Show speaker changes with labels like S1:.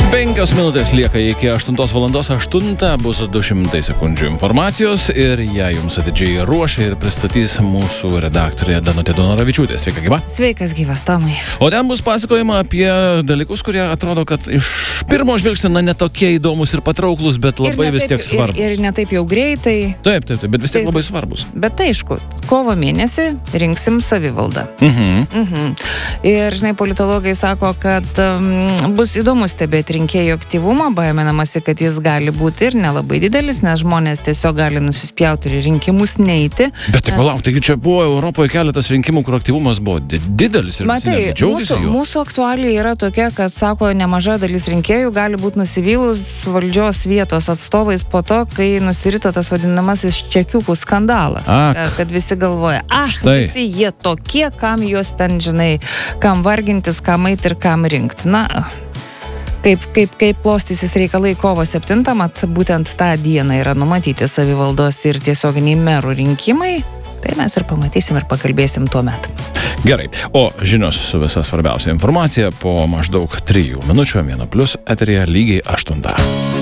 S1: 5 minutės lieka iki 8 valandos, 8 bus 200 sekundžių informacijos ir ją jums atidžiai ruošia ir pristatys mūsų redaktorė Danutė Donoravičiūtė. Sveika, gyva.
S2: Sveikas, gyvas, Tomai.
S1: O ten bus pasakojama apie dalykus, kurie atrodo, kad iš pirmo žvilgsnio netokie įdomus ir patrauklus, bet labai vis tiek svarbus.
S2: Ir ne taip jau greitai.
S1: Taip, bet vis tiek labai svarbus.
S2: Bet aišku, kovo mėnesį rinksim savivaldą. Ir, žinai, politologai sako, kad bus įdomu stebėti rinkėjų aktyvumą, baiminamasi, kad jis gali būti ir nelabai didelis, nes žmonės tiesiog gali nusispjauti ir rinkimus neiti.
S1: Bet tai palauk, taigi čia buvo Europoje keletas rinkimų, kur aktyvumas buvo didelis ir visi džiaugiasi juo.
S2: Mūsų aktualija yra tokia, kad, sako, nemaža dalis rinkėjų gali būti nusivylus valdžios vietos atstovais po to, kai nusirito tas vadinamasis čekiukų skandalas. Kad visi galvoja, visi jie tokie, kam juos ten, žinai, kam vargintis, kam eiti ir kam rinkti. Na, kaip klostysis reikalai kovo 7, mat būtent tą dieną yra numatyti savivaldos ir tiesioginiai merų rinkimai, tai mes ir pamatysim ir pakalbėsim tuo metu.
S1: Gerai, o žinios su visa svarbiausia informacija po maždaug 3 minučių, 1+ eteryje lygiai 8.